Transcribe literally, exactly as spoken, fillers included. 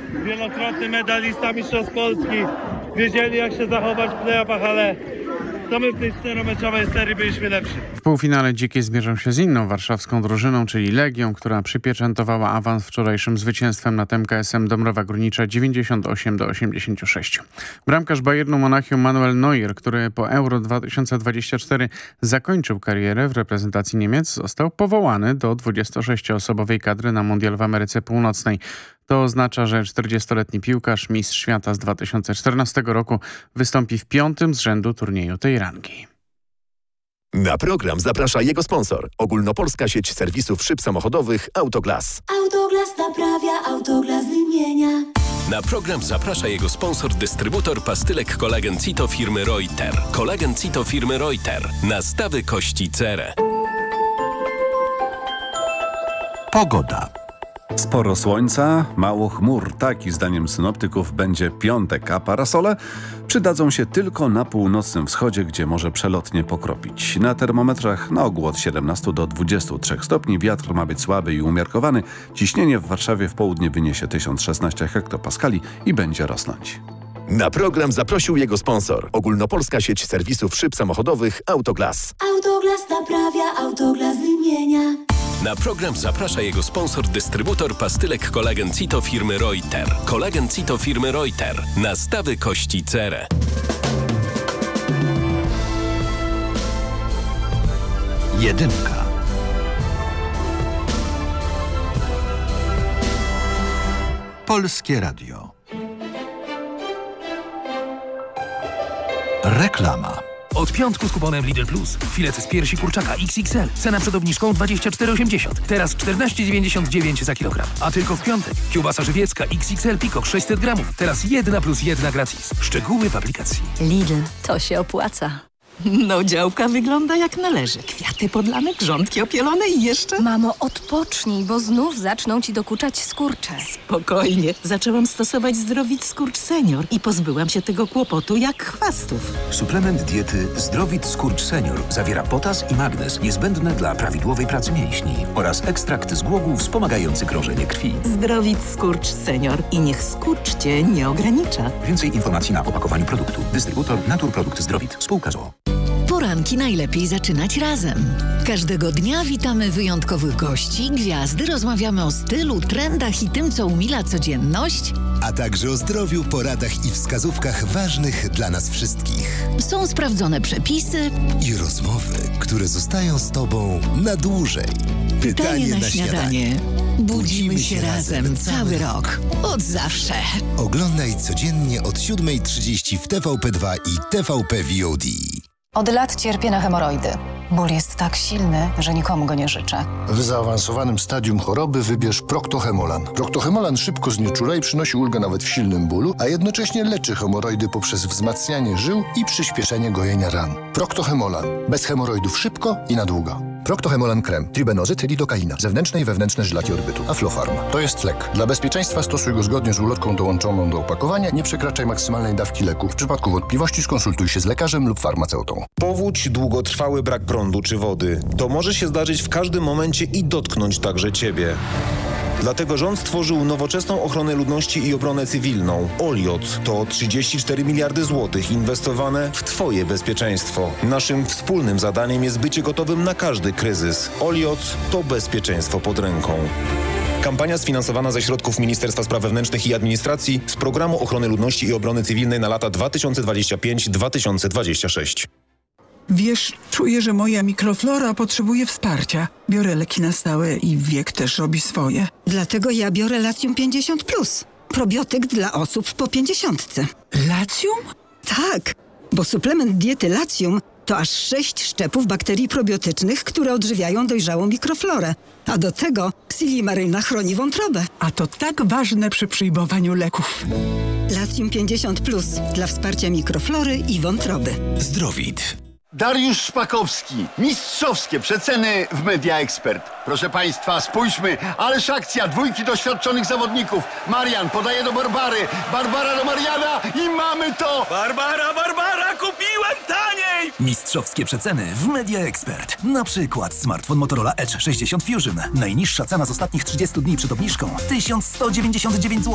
wielokrotny medalista mistrzostw Polski. Wiedzieli, jak się zachować w playoffach, ale to my w tej czteromeczowej serii byliśmy lepsi. W półfinale Dzikie zmierzą się z inną warszawską drużyną, czyli Legią, która przypieczętowała awans wczorajszym zwycięstwem nad M K S-em Dąbrowa Górnicza dziewięćdziesiąt osiem do osiemdziesięciu sześciu. Bramkarz Bayernu Monachium Manuel Neuer, który po Euro dwa tysiące dwudziestym czwartym zakończył karierę w reprezentacji Niemiec, został powołany do dwudziestosześcioosobowej kadry na Mundial w Ameryce Północnej. To oznacza, że czterdziestoletni piłkarz, mistrz świata z dwa tysiące czternastego roku, wystąpi w piątym z rzędu turnieju tej rangi. Na program zaprasza jego sponsor. Ogólnopolska sieć serwisów szyb samochodowych Autoglas. Autoglas naprawia, Autoglas wymienia. Na program zaprasza jego sponsor, dystrybutor pastylek Kolagen Cito firmy Reuter. Kolagen Cito firmy Reuter. Nastawy kości cerę. Pogoda. Sporo słońca, mało chmur. Taki zdaniem synoptyków będzie piątek, a parasole przydadzą się tylko na północnym wschodzie, gdzie może przelotnie pokropić. Na termometrach na ogół od siedemnastu do dwudziestu trzech stopni. Wiatr ma być słaby i umiarkowany. Ciśnienie w Warszawie w południe wyniesie tysiąc szesnaście hektopaskali i będzie rosnąć. Na program zaprosił jego sponsor. Ogólnopolska sieć serwisów szyb samochodowych Autoglas. Autoglas naprawia, Autoglas wymienia. Na program zaprasza jego sponsor, dystrybutor pastylek Kolagen Cito firmy Reuter. Kolagen Cito firmy Reuter. Nastawy kości cerę. Jedynka. Polskie Radio. Reklama. Od piątku z kuponem Lidl Plus. Filet z piersi kurczaka X X L. Cena przed obniżką dwadzieścia cztery osiemdziesiąt. Teraz czternaście dziewięćdziesiąt dziewięć za kilogram. A tylko w piątek. Kiełbasa żywiecka X X L Pikok sześćset gramów. Teraz jedna plus jedna gratis. Szczegóły w aplikacji. Lidl, to się opłaca. No, działka wygląda jak należy. Kwiaty podlane, grządki opielone i jeszcze... Mamo, odpocznij, bo znów zaczną ci dokuczać skurcze. Spokojnie. Zaczęłam stosować Zdrowit Skurcz Senior i pozbyłam się tego kłopotu jak chwastów. Suplement diety Zdrowit Skurcz Senior zawiera potas i magnez niezbędne dla prawidłowej pracy mięśni oraz ekstrakt z głogów wspomagający krążenie krwi. Zdrowit Skurcz Senior i niech skurcz cię nie ogranicza. Więcej informacji na opakowaniu produktu. Dystrybutor Naturprodukt Zdrowit. Spółka z o o. Poranki najlepiej zaczynać razem. Każdego dnia witamy wyjątkowych gości, gwiazdy, rozmawiamy o stylu, trendach i tym, co umila codzienność. A także o zdrowiu, poradach i wskazówkach ważnych dla nas wszystkich. Są sprawdzone przepisy i rozmowy, które zostają z Tobą na dłużej. Pytanie, Pytanie na, na śniadanie. śniadanie. Budzimy się razem cały rok. Od zawsze. Oglądaj codziennie od siódmej trzydzieści w T V P dwa i T V P V O D. Od lat cierpię na hemoroidy. Ból jest tak silny, że nikomu go nie życzę. W zaawansowanym stadium choroby wybierz Proctohemolan. Proctohemolan szybko znieczula i przynosi ulgę nawet w silnym bólu, a jednocześnie leczy hemoroidy poprzez wzmacnianie żył i przyspieszenie gojenia ran. Proctohemolan. Bez hemoroidów szybko i na długo. Proctohemolan krem, tribenozyt, lidokaina, zewnętrzne i wewnętrzne żylaki odbytu, Aflofarm. To jest lek. Dla bezpieczeństwa stosuj go zgodnie z ulotką dołączoną do opakowania. Nie przekraczaj maksymalnej dawki leku. W przypadku wątpliwości skonsultuj się z lekarzem lub farmaceutą. Powódź, długotrwały brak prądu czy wody. To może się zdarzyć w każdym momencie i dotknąć także Ciebie. Dlatego rząd stworzył nowoczesną ochronę ludności i obronę cywilną. Oliot to trzydzieści cztery miliardy złotych inwestowane w Twoje bezpieczeństwo. Naszym wspólnym zadaniem jest bycie gotowym na każdy kryzys. Oliot to bezpieczeństwo pod ręką. Kampania sfinansowana ze środków Ministerstwa Spraw Wewnętrznych i Administracji z Programu Ochrony Ludności i Obrony Cywilnej na lata dwa tysiące dwudziesty piąty do dwa tysiące dwudziestego szóstego. Wiesz, czuję, że moja mikroflora potrzebuje wsparcia. Biorę leki na stałe i wiek też robi swoje. Dlatego ja biorę Latium pięćdziesiąt plus. Probiotyk dla osób po pięćdziesiątce. Latium? Tak, bo suplement diety Latium to aż sześć szczepów bakterii probiotycznych, które odżywiają dojrzałą mikroflorę. A do tego Silimaryna chroni wątrobę. A to tak ważne przy przyjmowaniu leków. Latium pięćdziesiąt plus dla wsparcia mikroflory i wątroby. Zdrowit. Dariusz Szpakowski. Mistrzowskie przeceny w Media Expert. Proszę Państwa, spójrzmy, ależ akcja, dwójki doświadczonych zawodników. Marian podaje do Barbary, Barbara do Mariana i mamy to! Barbara, Barbara, kupiłem taniej! Mistrzowskie przeceny w Media Expert. Na przykład smartfon Motorola Edge sześćdziesiąt Fusion. Najniższa cena z ostatnich trzydziestu dni przed obniżką tysiąc sto dziewięćdziesiąt dziewięć złotych.